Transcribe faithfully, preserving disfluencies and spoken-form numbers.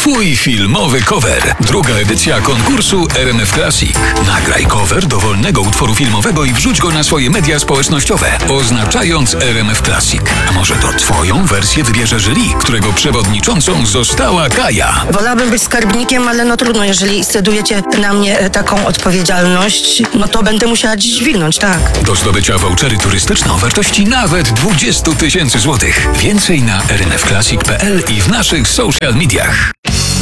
Twój filmowy cover. Druga edycja konkursu R M F Classic. Nagraj cover dowolnego utworu filmowego i wrzuć go na swoje media społecznościowe, oznaczając R M F Classic. A może to twoją wersję wybierze jury, którego przewodniczącą została Kaja. Wolałabym być skarbnikiem, ale no trudno, jeżeli scedujecie na mnie e, taką odpowiedzialność, no to będę musiała dziś dźwignąć, tak. Do zdobycia vouchery turystyczne o wartości nawet dwadzieścia tysięcy złotych. Więcej na r m f classic kropka p l i w naszych social mediach.